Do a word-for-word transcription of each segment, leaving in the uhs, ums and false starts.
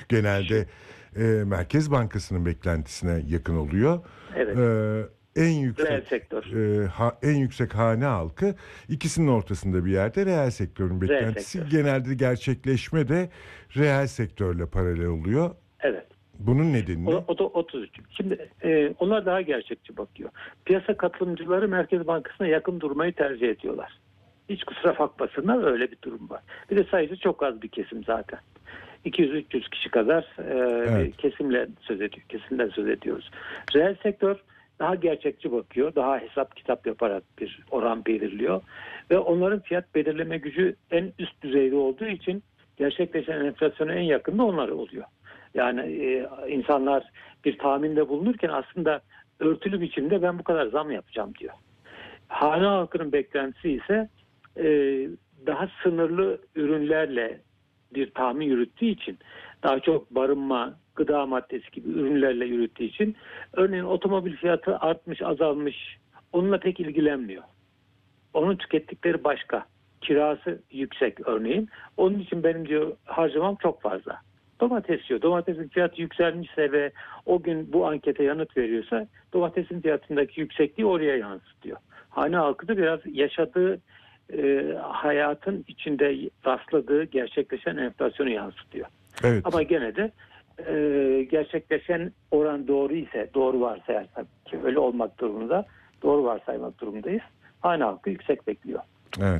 Çünkü genelde e, Merkez Bankası'nın beklentisine yakın oluyor. Evet. E, en yüksek Reel sektör. e, ha, en yüksek hane halkı, ikisinin ortasında bir yerde reel sektörün beklentisi. Reel sektör. Genelde gerçekleşme de reel sektörle paralel oluyor. Evet. Bunun nedeni ne? O, o da otuz üç. Şimdi e, onlar daha gerçekçi bakıyor. Piyasa katılımcıları Merkez Bankası'na yakın durmayı tercih ediyorlar. Hiç kusura bakmasınlar, öyle bir durum var. Bir de sayısı çok az bir kesim zaten. iki yüz üç yüz kişi kadar e, Evet. bir kesimle söz ediyor, kesimden söz ediyoruz. Reel sektör daha gerçekçi bakıyor. Daha hesap kitap yaparak bir oran belirliyor. Ve onların fiyat belirleme gücü en üst düzeyde olduğu için gerçekleşen enflasyona en yakında onlar oluyor. Yani e, insanlar bir tahminde bulunurken aslında örtülü biçimde ben bu kadar zam yapacağım diyor. Hane halkının beklentisi ise e, daha sınırlı ürünlerle bir tahmin yürüttüğü için, daha çok barınma, gıda maddesi gibi ürünlerle yürüttüğü için, örneğin otomobil fiyatı artmış, azalmış, onunla pek ilgilenmiyor. Onun tükettikleri başka. Kirası yüksek örneğin. Onun için benim diyor harcamam çok fazla. Domates diyor. Domatesin fiyatı yükselmişse ve o gün bu ankete yanıt veriyorsa domatesin fiyatındaki yüksekliği oraya yansıtıyor. Hane halkı da biraz yaşadığı e, hayatın içinde rastladığı gerçekleşen enflasyonu yansıtıyor. Evet. Ama gene de e, gerçekleşen oran doğru ise, doğru varsayarsak ki öyle olmak durumunda, doğru varsaymak durumundayız. Hane halkı yüksek bekliyor. Evet.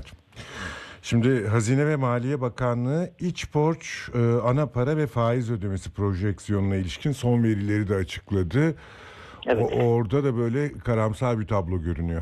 Şimdi Hazine ve Maliye Bakanlığı iç borç, e, ana para ve faiz ödemesi projeksiyonuna ilişkin son verileri de açıkladı. Evet. O, orada da böyle karamsar bir tablo görünüyor.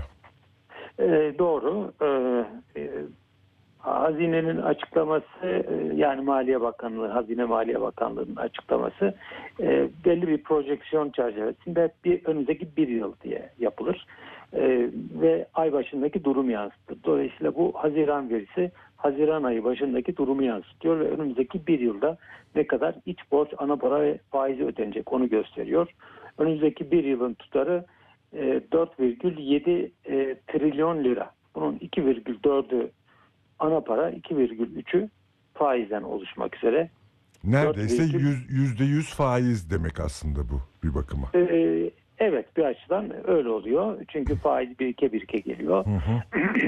E, doğru. E, e, Hazinenin açıklaması, e, yani Maliye Bakanlığı, Hazine Maliye Bakanlığı'nın açıklaması e, belli bir projeksiyon çerçevesinde bir önümüzdeki bir yıl diye yapılır. E, ve ay başındaki durum yansıtır. Dolayısıyla bu Haziran verisi Haziran ayı başındaki durumu yansıtıyor ve önümüzdeki bir yılda ne kadar iç borç, ana para ve faizi ödenecek onu gösteriyor. Önümüzdeki bir yılın tutarı e, dört virgül yedi e, trilyon lira. Bunun iki virgül dördü ana para, iki virgül üçü faizden oluşmak üzere. Neredeyse dört virgül yüzde yüz faiz demek aslında bu bir bakıma. Ee, evet, bir açıdan öyle oluyor. Çünkü faiz birike birike geliyor. Hı hı.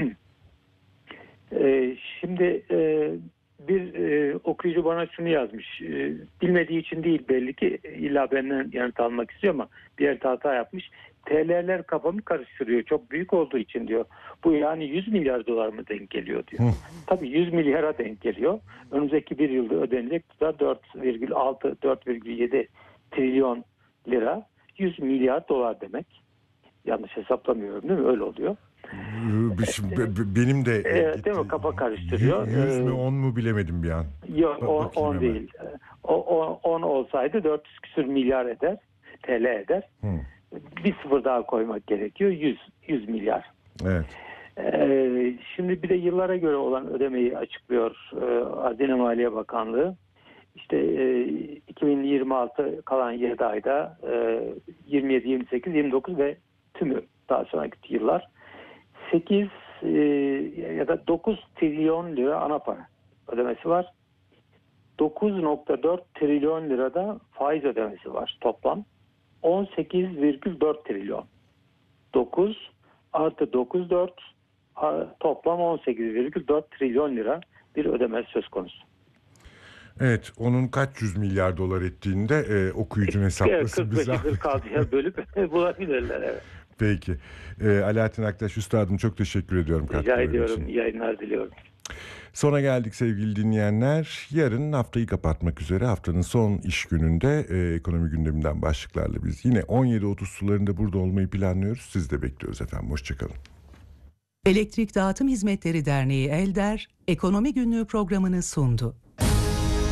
ee, şimdi e, bir e, okuyucu bana şunu yazmış. E, bilmediği için değil belli ki, illa benden yanıt almak istiyor ama bir yerde hata yapmış. T L'ler kafamı karıştırıyor. Çok büyük olduğu için diyor. Bu yani yüz milyar dolar mı denk geliyor diyor. Hı. Tabii yüz milyara denk geliyor. Önümüzdeki bir yılda ödenecek tutar dört virgül altı dört virgül yedi trilyon lira. yüz milyar dolar demek. Yanlış hesaplamıyorum değil mi? Öyle oluyor. Benim de evet, değil mi? Kafa karıştırıyor. yüz mü on mu bilemedim bir an. Yok, on değil. O on olsaydı dört yüz küsur milyar eder. T L eder. Hı. Bir sıfır daha koymak gerekiyor. yüz milyar. Evet. Ee, şimdi bir de yıllara göre olan ödemeyi açıklıyor e, Hazine Maliye Bakanlığı. İşte e, iki bin yirmi altı kalan yedi ayda e, yirmi yedi, yirmi sekiz, yirmi dokuz ve tümü daha sonraki yıllar sekiz e, ya da dokuz trilyon lira ana para ödemesi var. dokuz virgül dört trilyon lirada faiz ödemesi var toplam. on sekiz virgül dört trilyon. dokuz artı dokuz virgül dört toplam on sekiz virgül dört trilyon lira bir ödeme söz konusu. Evet, onun kaç yüz milyar dolar ettiğinde e, okuyucunun hesaplasın. kırk beşi kırk altıya bölüp bulabilirler. Evet. Peki. E, Alaaddin Aktaş Üstadım, çok teşekkür ediyorum. Rica ediyorum. İyi yayınlar diliyorum. Sona geldik sevgili dinleyenler. Yarın haftayı kapatmak üzere, haftanın son iş gününde e, ekonomi gündeminden başlıklarla biz yine on yedi otuz sularında burada olmayı planlıyoruz. Siz de bekliyoruz efendim. Hoşçakalın. Elektrik Dağıtım Hizmetleri Derneği ELDER, Ekonomi Günlüğü programını sundu.